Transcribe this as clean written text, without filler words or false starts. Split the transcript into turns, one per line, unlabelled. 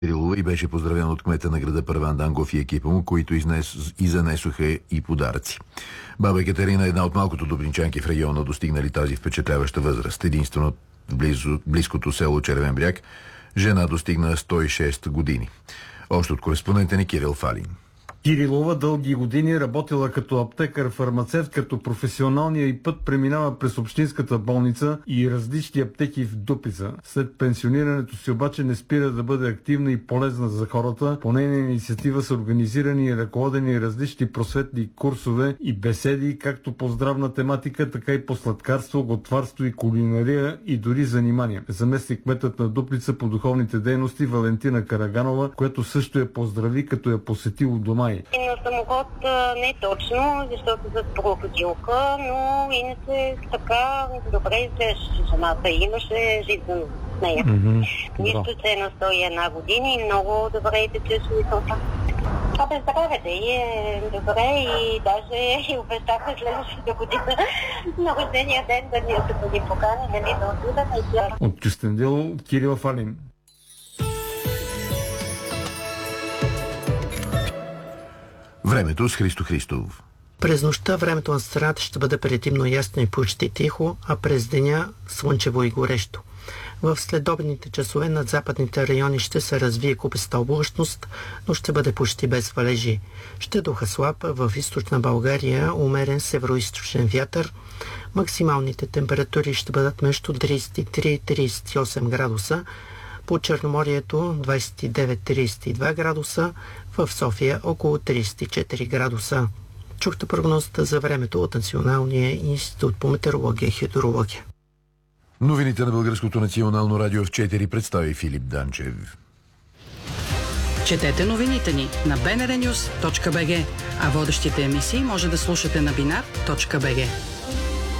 Кирилова и беше поздравен от кмета на града Първан Дангов и екипа му, които занесоха и подаръци. Баба Екатерина е една от малкото добринчанки в региона, достигнали тази впечатляваща възраст. Единствено в близкото село Червен бряг жена достигна 106 години. Още от кореспондента ни Кирил Фалин.
Кирилова дълги години работила като аптекар-фармацевт, като професионалния и път преминава през общинската болница и различни аптеки в Дупница. След пенсионирането си обаче не спира да бъде активна и полезна за хората. По нейна инициатива са организирани и ръководени различни просветни курсове и беседи, както по здравна тематика, така и по сладкарство, готварство и кулинария и дори занимания. Заместник кметът на Дупница по духовните дейности Валентина Караганова, която също я поздрави, като я посетил дома.
На самоход не точно, защото за проходилка, но иначе така добре изглеждаше жената. Имаше жизнен с нея. Нищо, че е на 101 години и много добре и течеше мисълта. Абе, здраве да е добре и даже обещахме следващата година на рождения ден да ни покани, нали, да отидем.
От Кюстендил, Кирил Фалин.
Времето с Христо Христов.
През нощта времето на страната ще бъде предимно ясно и почти тихо, а през деня слънчево и горещо. В следобедните часове над западните райони ще се развие купеста облачност, но ще бъде почти без валежи. Ще духа слаб, в източна България умерен североизточен вятър. Максималните температури ще бъдат между 33 и 38 градуса. По Черноморието 29-32 градуса, в София около 34 градуса. Чухте прогнозата за времето от Националния институт по метеорология и хидрология.
Новините на Българското национално радио в 4 представи Филип Данчев.
Четете новините ни на bnrnews.bg, а водещите емисии може да слушате на binar.bg.